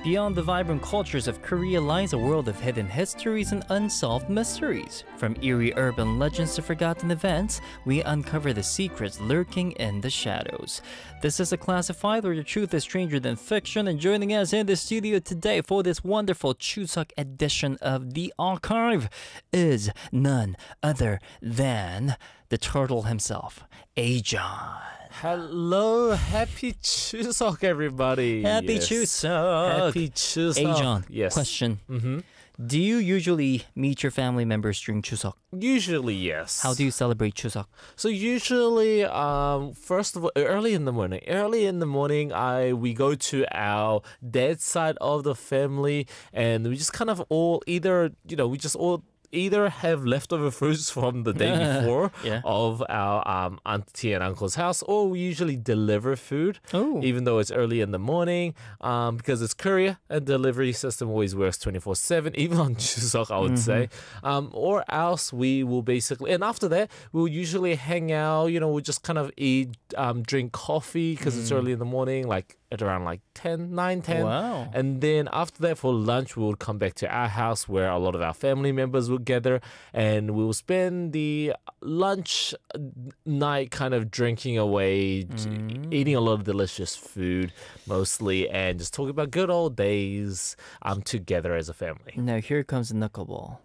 Beyond the vibrant cultures of Korea lies a world of hidden histories and unsolved mysteries. From eerie urban legends to forgotten events, we uncover the secrets lurking in the shadows. This is a classified where the truth is stranger than fiction, and joining us in the studio today for this wonderful Chuseok edition of The Archive is none other than the turtle himself, Ajon. Hello, happy Chuseok, everybody. Happy Yes. Chuseok. Happy Chuseok. Ajon, Yes. question. Do you usually meet your family members during Chuseok? Usually, yes. How do you celebrate Chuseok? So usually, first of all, early in the morning. We go to our dad's side of the family, and we just kind of all either have leftover foods from the day before Yeah. of our auntie and uncle's house, or we usually deliver food, Oh. even though it's early in the morning, because it's Korea and delivery system always works 24/7, even on Chuseok, I would say. Or else we will basically, and after that, we'll usually hang out, we'll just kind of eat, drink coffee because it's early in the morning, like at around like 9, 10. Wow. And then after that, for lunch, we will come back to our house where a lot of our family members will gather, and we will spend the lunch night kind of drinking away, eating a lot of delicious food mostly, and just talking about good old days together as a family. Now here comes the knuckleball.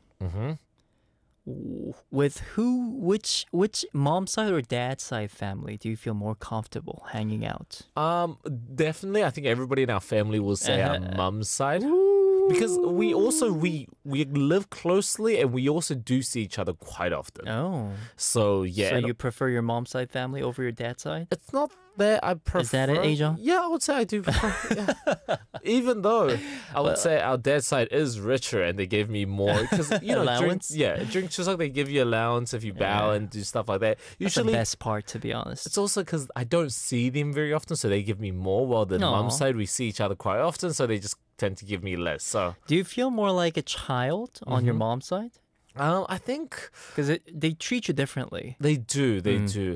With which mom side or dad side family do you feel more comfortable hanging out? Definitely, I think everybody in our family will say our mum's side. Because we live closely, and we also do see each other quite often. Oh. So yeah, So you prefer your mom's side family over your dad's side? it's not that I prefer. Is that it, Ajon? Yeah, I would say I do prefer. Yeah. Even though I would say our dad's side is richer, and they gave me more because Allowance? during Chuseok they give you allowance if you bow and do stuff like that. That's the Usually, best part, to be honest. it's also because I don't see them very often, so they give me more. While the Aw. mum side we see each other quite often, so they just tend to give me less. So Do you feel more like a child on your mom's side? I think Because they treat you differently. they do. They do.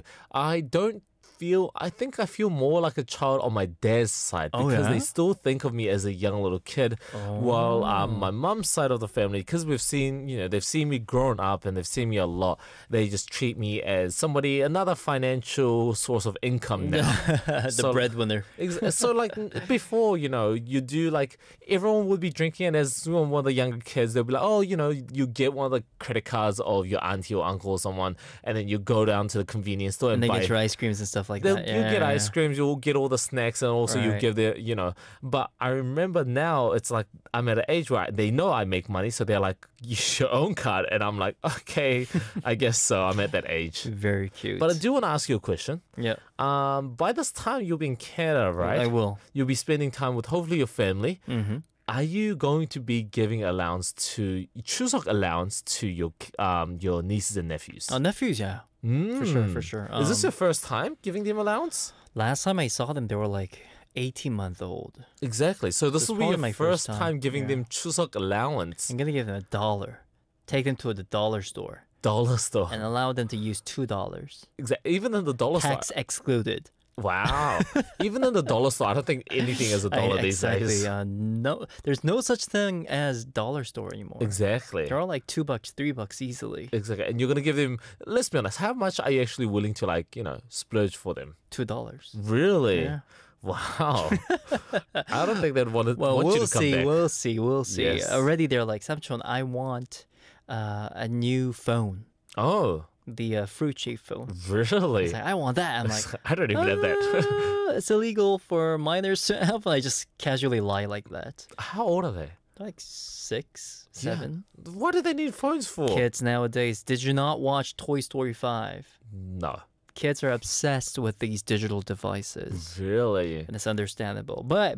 I think I feel more like a child on my dad's side Oh, because yeah? they still think of me as a young little kid. While my mum's side of the family, because they've seen me growing up and they've seen me a lot, they just treat me as another financial source of income now. The breadwinner. So like before, you do like everyone would be drinking, and as one of the younger kids, they'll be like, oh, you get one of the credit cards of your auntie or uncle or someone, and then you go down to the convenience store And and they buy get your ice creams and stuff like They'll- that. you get ice creams, you'll get all the snacks, and also you Right. give But I remember now, it's like I'm at an age where they know I make money, so they're like, use your own card. And I'm like, okay, I guess so. I'm at that age. Very cute. But I do want to ask you a question. Yeah, By this time, you'll be in Canada, right? I will. You'll be spending time with hopefully your family. Are you going to be giving Chuseok allowance to your nieces and nephews? Nephews, yeah. For sure. Is this your first time giving them allowance? Last time I saw them, they were like 18-month-old. Exactly. So this It's will be probably your my first first time time, giving yeah. them Chuseok allowance. I'm gonna give them $1. Take them to the dollar store Dollar store. and allow them to use $2. Even in the dollar Tax store. excluded. Wow. Even in the dollar store, I don't think anything is a dollar these exactly. days. No, there's no such thing as dollar store anymore. Exactly. They're all like $2, $3 easily. Exactly. And you're going to give them, let's be honest, how much are you actually willing to splurge for them? $2. Really? Yeah. Wow. I don't think they'd want Well, you we'll to come see. back. We'll see. Yes. Already they're like, Samchon, I want a new phone. Oh, The fruit shape phone. really? It's like, I want that. I'm like, I don't even have that. It's illegal for minors to have. I just casually lie like that. How old are they? Like 6, 7. Yeah. What do they need phones for? Kids nowadays, did you not watch Toy Story 5? No. Kids are obsessed with these digital devices. Really? And it's understandable. But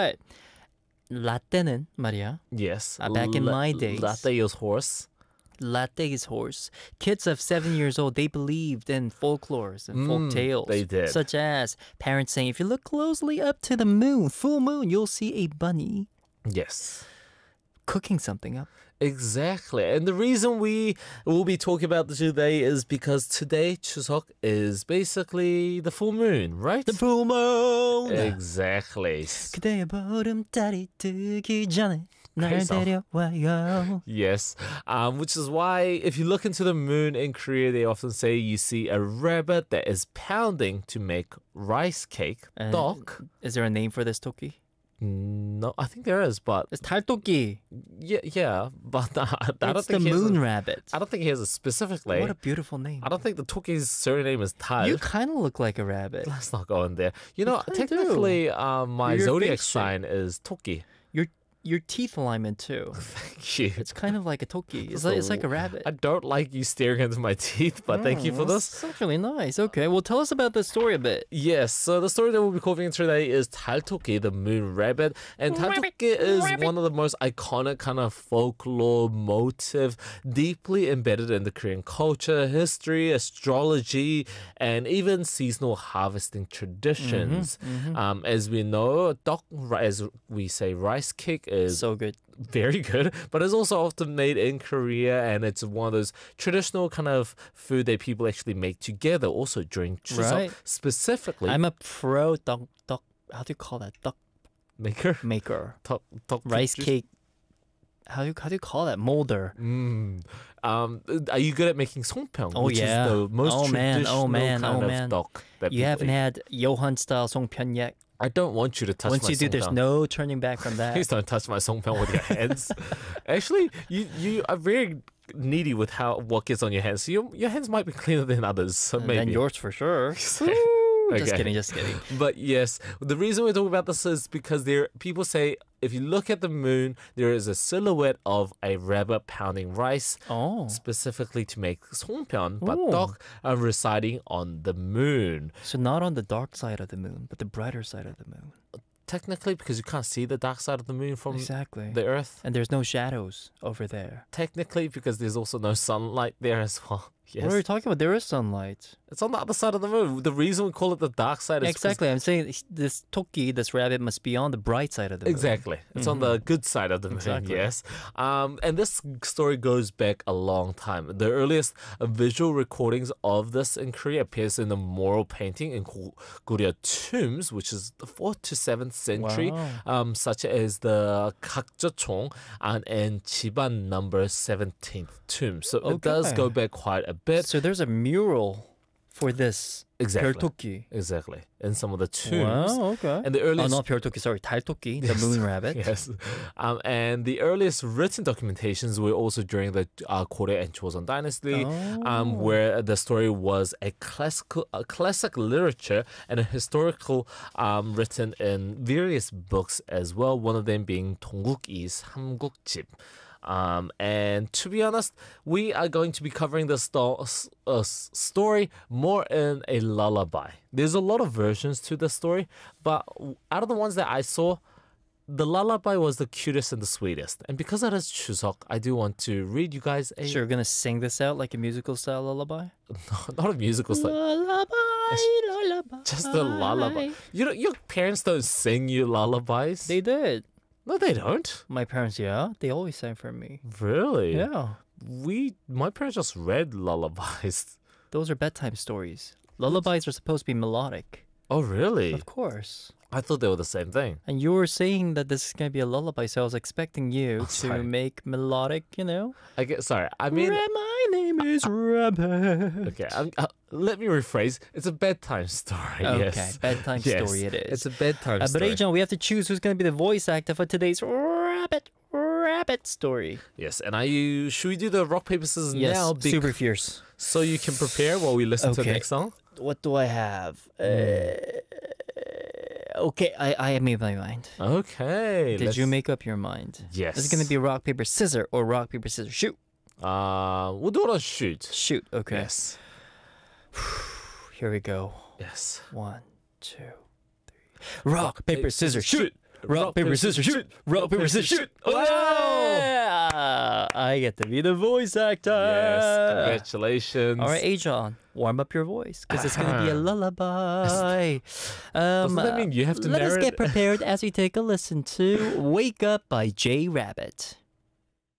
라떼는 말이야. Yes. Back in my days. Latte is horse. Latte is horse. Kids of 7 years old, they believed in folklores and folk tales. they did. Such as parents saying, if you look closely up to the moon, full moon, you'll see a bunny. Yes. cooking something up. Exactly. And the reason we will be talking about this today is because today, Chuseok, is basically the full moon, right? The full moon. Exactly. 그대의 보름달이 뜨기 전에 날 Great song. 데려와요. Yes, which is why if you look into the moon in Korea, they often say you see a rabbit that is pounding to make rice cake. And Dok. Is there a name for this toki? No, I think there is, but It's 달토끼. yeah, but I don't It's the think he has moon a, rabbit. I don't think he has a specific name. What a beautiful name. I don't think the Toki's surname is Tal. You kind of look like a rabbit. Let's not go in there. You know, kinda do. technically, my Your zodiac face shape. sign is Toki. Your teeth alignment too. Thank you. It's kind of like a toki. It's So, like a rabbit. I don't like you staring into my teeth, but thank you for this. That's actually nice. Okay, well, tell us about the story a bit. Yes, so the story that we'll be covering today is 달토끼, the moon rabbit. And 달토끼 is one of the most iconic kind of folklore motif, deeply embedded in the Korean culture, history, astrology, and even seasonal harvesting traditions. As we know, as we say, rice cake is So good. very good, but it's also often made in Korea, and it's one of those traditional kind of food that people actually make together also during Chuseok. Right. Specifically, I'm a pro duck. How do you call that? Duck maker. maker. Tok Rice juice. cake. How do you call that? Molder. Are you good at making songpyeong? Oh, which yeah. is the most Oh, man. traditional Oh, man. kind Oh, of man. dok that You people haven't eat. had Johan style songpyeon yet. I don't want you to touch Once my you do, there's songpyeong. no turning back from that. Please don't touch my songpyeong with your hands. Actually, you are very needy with what gets on your hands. So your hands might be cleaner than others. So And maybe. then yours for sure. Just Okay. kidding, just kidding. But yes, the reason we're talking about this is because people say if you look at the moon, there is a silhouette of a rabbit pounding rice, Oh, specifically to make songpyeon, but Ooh. dok are residing on the moon. so not on the dark side of the moon, but the brighter side of the moon. Technically, because you can't see the dark side of the moon from Exactly. the Earth. And there's no shadows over there. Technically, because there's also no sunlight there as well. Yes. What are you talking about? There is sunlight. It's on the other side of the moon. The reason we call it the dark side is 'cause- Exactly. I'm saying this toki, this rabbit, must be on the bright side of the moon. Exactly. It's on the good side of the moon, Exactly. yes. And this story goes back a long time. The earliest visual recordings of this in Korea appears in the mural painting in Goryeo tombs, which is the 4th to 7th century, such as the Gakjeong and Chiban number 17th tomb. So it does Okay. go back quite a bit. So there's a mural for this Exactly. 별토끼. Exactly. In some of the tombs. Wow, okay. And the earliest not 별토끼, sorry, 달토끼, the moon rabbit. Yes. And the earliest written documentations were also during the Goryeo and Joseon dynasty, where the story was a classic literature and a historical written in various books as well, one of them being 동국이's 삼국집. And to be honest, we are going to be covering the story more in a lullaby. There's a lot of versions to the story, but out of the ones that I saw, the lullaby was the cutest and the sweetest. And because it is Chuseok, I do want to read you guys a So you're going to sing this out like a musical style lullaby? not a musical style, Lullaby. just a lullaby. You know, your parents don't sing you lullabies. They did. No, they don't. My parents, yeah. They always sang for me. Really? Yeah. My parents just read lullabies. Those are bedtime stories. Lullabies are supposed to be melodic. Oh, really? Of course. I thought they were the same thing. And you were saying that this is going to be a lullaby, so I was expecting you to sorry. make melodic, Sorry. I mean, My name is Rabbit. okay. Let me rephrase. It's a bedtime story. Okay, Yes. bedtime Yes, story it is. It's a bedtime But story. Ajon, we have to choose who's going to be the voice actor for today's rabbit story. Yes. And should we do the rock paper scissors Yes, now? super fierce. So you can prepare while we listen to the Okay. next song. What do I have? Okay, I made my mind. Okay. Did you make up your mind? Yes. Is it going to be rock, paper, scissors or rock, paper, scissors? Shoot. We'll do it on shoot. Shoot. Okay. Yes. Here we go. Yes. 1, 2, 3. Rock, paper, scissors, shoot. Rock, paper, scissors, shoot. Rock, paper, scissors, shoot. Yeah! I get to be the voice actor. Yes. Congratulations. All right, Ajon, warm up your voice because it's going to be a lullaby. Doesn't that mean you have to Let us narrate? get prepared as we take a listen to Wake Up by Jay Rabbit.